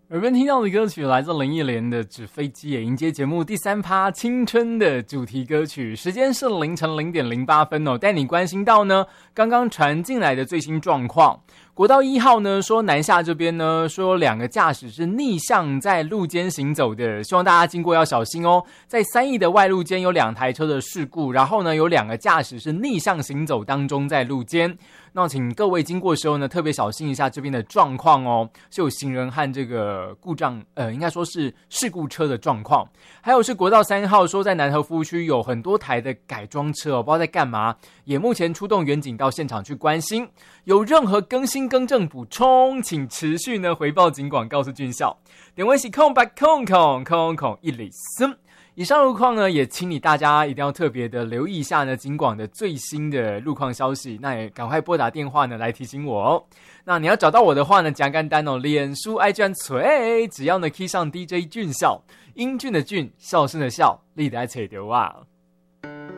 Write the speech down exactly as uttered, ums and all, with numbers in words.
耳边听到的歌曲来自林忆莲的《纸飞机》，也迎接节目第三趴青春的主题歌曲。时间是凌晨零点零八分哦，带你关心到呢刚刚传进来的最新状况。国道一号呢说南下这边呢说两个驾驶是逆向在路间行走的，希望大家经过要小心哦。在三义的外路间有两台车的事故，然后呢有两个驾驶是逆向行走当中在路间。那请各位经过的时候呢，特别小心一下这边的状况哦，是有行人和这个故障，呃，应该说是事故车的状况。还有是国道三号说在南和服务区有很多台的改装车哦，不知道在干嘛，也目前出动远警到现场去关心。有任何更新更正补充，请持续呢回报警广告诉军校。点位是空白空空空空一里森。以上路况呢，也请你大家一定要特别的留意一下呢，警广的最新的路况消息。那也赶快拨打电话呢来提醒我哦。那你要找到我的话呢，讲简单哦，脸书爱卷锤，只要呢 key 上 D J 俊笑，英俊的俊，笑声的笑，你就要找到我。